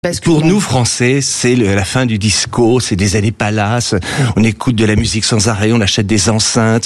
Pour nous, Français, c'est la fin du disco, c'est des années Palace, on écoute de la musique sans arrêt, on achète des enceintes.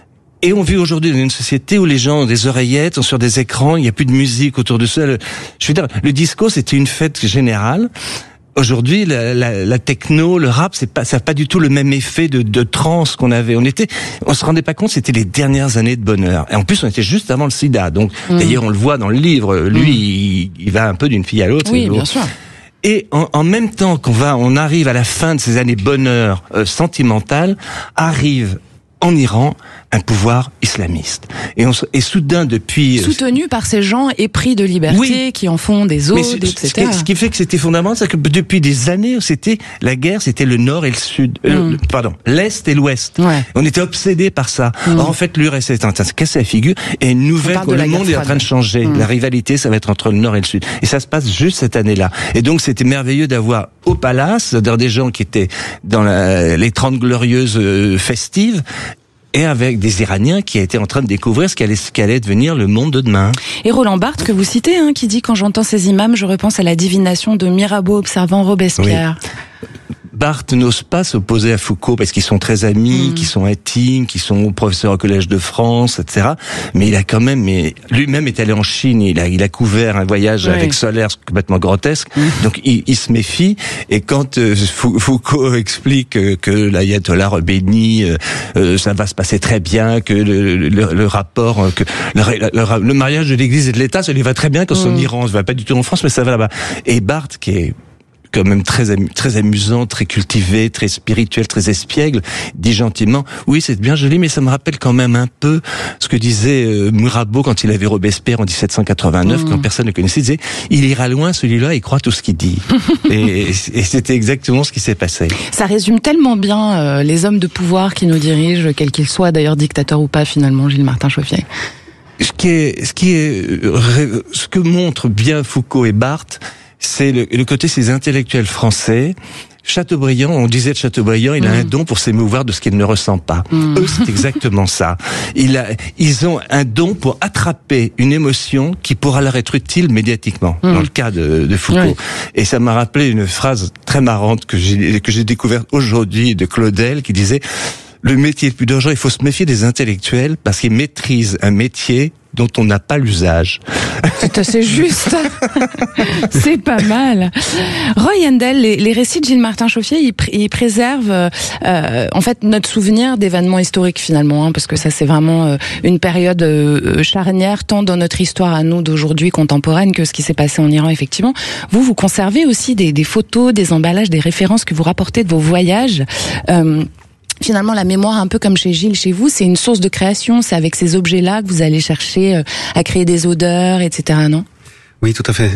Et on vit aujourd'hui dans une société où les gens ont des oreillettes, sont sur des écrans, il n'y a plus de musique autour de ça. Je veux dire, le disco, c'était une fête générale. Aujourd'hui, la techno, le rap, ça n'a pas du tout le même effet de trance qu'on avait. On se rendait pas compte, c'était les dernières années de bonheur. Et en plus, on était juste avant le sida. Donc, d'ailleurs, on le voit dans le livre. Lui, il va un peu d'une fille à l'autre. Oui, bien sûr. Et en même temps on arrive à la fin de ces années bonheur sentimentales, arrive en Iran un pouvoir islamiste. Et soudain, depuis... Soutenu par ces gens épris de liberté, oui, qui en font des odes, etc. Ce qui fait que c'était fondamental, c'est que depuis des années, la guerre, c'était le nord et le sud. L'est et l'ouest. Ouais. On était obsédés par ça. Or, en fait, l'URSS est en train de se casser la figure, et une nouvelle que le monde est en train de changer. La rivalité, ça va être entre le nord et le sud. Et ça se passe juste cette année-là. Et donc, c'était merveilleux d'avoir au Palace, des gens qui étaient dans les 30 glorieuses festives, et avec des Iraniens qui étaient en train de découvrir ce qu'allait devenir le monde de demain. Et Roland Barthes, que vous citez, qui dit « Quand j'entends ces imams, je repense à la divination de Mirabeau observant Robespierre ». Oui. Barthes n'ose pas s'opposer à Foucault parce qu'ils sont très amis, qu'ils sont intimes, qu'ils sont professeurs au Collège de France, etc. Mais il a quand même, lui-même est allé en Chine, il a couvert un voyage avec Solaire complètement grotesque, donc il se méfie. Et quand Foucault explique que l'ayatollah béni, ça va se passer très bien, que le rapport, que le mariage de l'Église et de l'État, ça lui va très bien quand c'est en Iran, ça va pas du tout en France, mais ça va là-bas. Et Barthes, qui est quand même très amusant, très cultivé, très spirituel, très espiègle, dit gentiment « Oui, c'est bien joli, mais ça me rappelle quand même un peu ce que disait Mirabeau quand il avait Robespierre en 1789, quand personne ne connaissait. Il disait « Il ira loin, celui-là, il croit tout ce qu'il dit. » Et c'était exactement ce qui s'est passé. Ça résume tellement bien les hommes de pouvoir qui nous dirigent, quels qu'ils soient, d'ailleurs dictateurs ou pas, finalement, Gilles Martin-Chauffier. Ce que montrent bien Foucault et Barthes, c'est le côté ces intellectuels français. Chateaubriand, on disait de Chateaubriand, il a un don pour s'émouvoir de ce qu'il ne ressent pas. Eux, c'est exactement ça. Ils ont un don pour attraper une émotion qui pourra leur être utile médiatiquement, dans le cas de Foucault. Oui. Et ça m'a rappelé une phrase très marrante que j'ai découverte aujourd'hui de Claudel, qui disait « Le métier le plus dangereux, il faut se méfier des intellectuels parce qu'ils maîtrisent un métier dont on n'a pas l'usage. » C'est assez juste. C'est pas mal. Roy Handel, les récits de Gilles Martin-Chauffier, ils préservent en fait notre souvenir d'événements historiques finalement, parce que ça c'est vraiment une période charnière tant dans notre histoire à nous d'aujourd'hui contemporaine que ce qui s'est passé en Iran effectivement. Vous conservez aussi des photos, des emballages, des références que vous rapportez de vos voyages. Finalement, la mémoire, un peu comme chez Gilles, chez vous, c'est une source de création. C'est avec ces objets-là que vous allez chercher à créer des odeurs, etc., non ? Oui, tout à fait.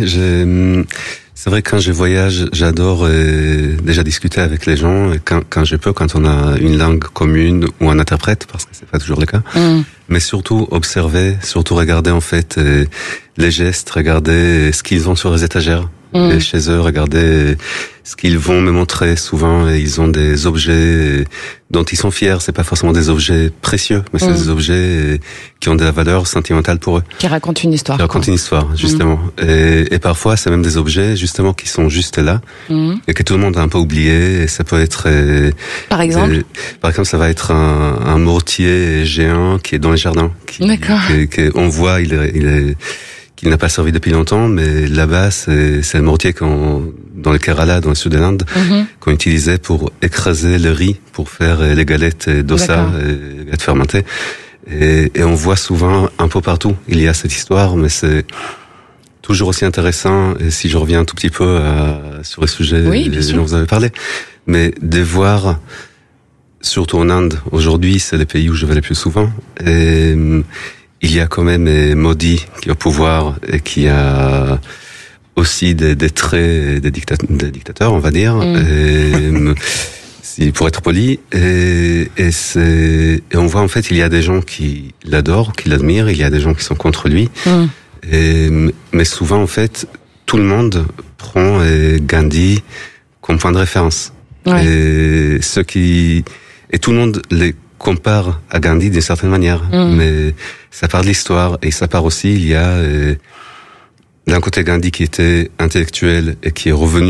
C'est vrai que quand je voyage, j'adore déjà discuter avec les gens. Et quand je peux, quand on a une langue commune ou un interprète, parce que c'est pas toujours le cas. Mais surtout observer, surtout regarder en fait les gestes, regarder ce qu'ils ont sur les étagères. Et chez eux, regardez ce qu'ils vont me montrer. Souvent, ils ont des objets dont ils sont fiers. C'est pas forcément des objets précieux, mais c'est des objets qui ont de la valeur sentimentale pour eux. Qui racontent une histoire. Qui racontent une histoire, justement. Et parfois, c'est même des objets, justement, qui sont juste là. Et que tout le monde a un peu oublié. Et ça peut être... Par exemple, ça va être un mortier géant qui est dans les jardins. D'accord. On voit, il n'a pas servi depuis longtemps, mais là-bas, c'est le mortier dans le Kerala, dans le sud de l'Inde, qu'on utilisait pour écraser le riz, pour faire les galettes dosa, les galettes fermentées. Et on voit souvent un peu partout, il y a cette histoire, mais c'est toujours aussi intéressant, et si je reviens un tout petit peu sur le sujet dont vous avez parlé, mais de voir, surtout en Inde, aujourd'hui, c'est le pays où je vais le plus souvent, et il y a quand même Modi qui est au pouvoir et qui a aussi des traits des dictateurs, on va dire, pour être poli. Et on voit en fait, il y a des gens qui l'adorent, qui l'admirent, il y a des gens qui sont contre lui. Mais souvent en fait, tout le monde prend Gandhi comme point de référence. Et tout le monde les compare à Gandhi d'une certaine manière, mais ça part de l'histoire et ça part aussi, il y a d'un côté Gandhi qui était intellectuel et qui est revenu